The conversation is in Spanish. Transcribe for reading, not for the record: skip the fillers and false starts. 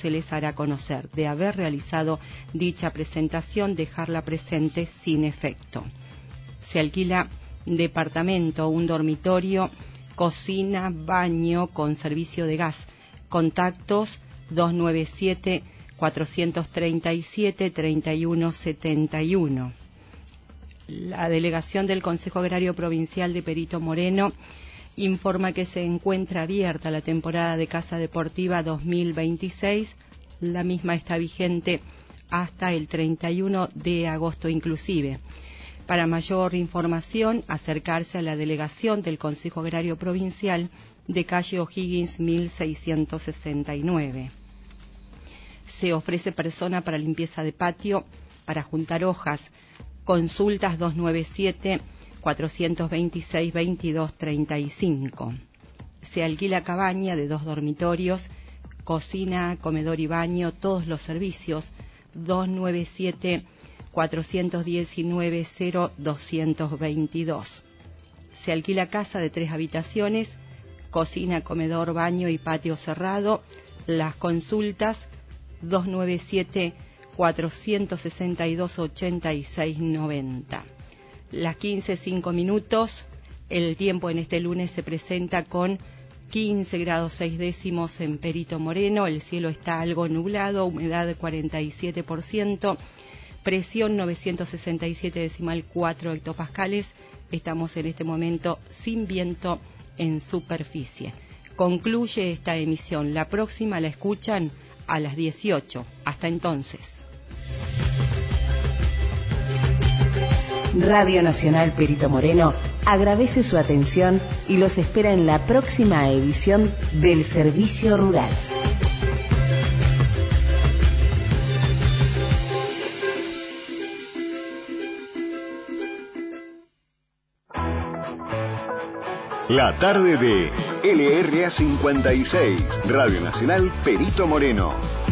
se les hará conocer. De haber realizado dicha presentación, dejarla presente sin efecto. Se alquila departamento, un dormitorio, cocina, baño con servicio de gas. Contactos 297-437-3171. La delegación del Consejo Agrario Provincial de Perito Moreno informa que se encuentra abierta la temporada de caza deportiva 2026. La misma está vigente hasta el 31 de agosto inclusive. Para mayor información, acercarse a la delegación del Consejo Agrario Provincial de calle O'Higgins 1669. Se ofrece persona para limpieza de patio, para juntar hojas. Consultas 297-426-2235. Se alquila cabaña de 2 dormitorios, cocina, comedor y baño, todos los servicios. 297-419-0222. Se alquila casa de 3 habitaciones, cocina, comedor, baño y patio cerrado. Las consultas 297-462-8690. Las 15:05. El tiempo en este lunes se presenta con 15 grados 6 décimos en Perito Moreno. El cielo está algo nublado, humedad de 47%, presión 967,4 hectopascales. Estamos en este momento sin viento en superficie. Concluye esta emisión. La próxima la escuchan a las 18. Hasta entonces. Radio Nacional Perito Moreno agradece su atención y los espera en la próxima edición del Servicio Rural. La tarde de LRA 56, Radio Nacional Perito Moreno.